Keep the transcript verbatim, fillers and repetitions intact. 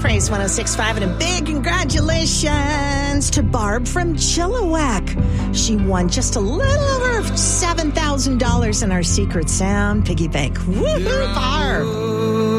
Praise one oh six point five, and a big congratulations to Barb from Chilliwack. She won just a little over seven thousand dollars in our Secret Sound piggy bank. Woohoo, Barb!